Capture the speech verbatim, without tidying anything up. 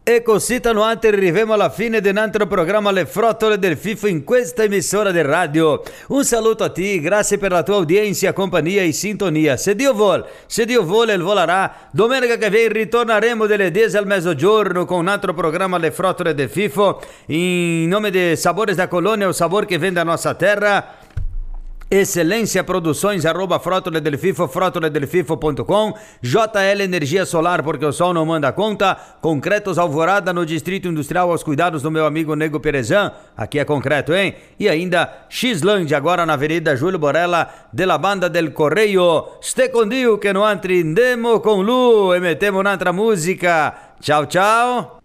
E così no antes arriviamo alla fine del nostro programma Le Frottole del FIFO in questa emissora di radio. Un saluto a ti, grazie per la tua audiência, compagnia e sintonia. Se Dio vuole, se Dio vuole, il volerà. Domenica che viene ritorneremo dalle dieci al mezzogiorno con un altro programma Le Frottole del FIFO in nome di Sabores da Colônia, o sabor che vende a nostra terra. Excelência Produções, arroba Frótole del Fifo, frótole del fifo ponto com, J L Energia Solar, porque o sol não manda conta, Concretos Alvorada, no Distrito Industrial, aos cuidados do meu amigo Nego Perezan, aqui é concreto, hein? E ainda Xland, agora na Avenida Júlio Borella, de la Banda del Correio, ste con Dio, que no antrindemo com Lu, e metemos n'altra música. Tchau, tchau.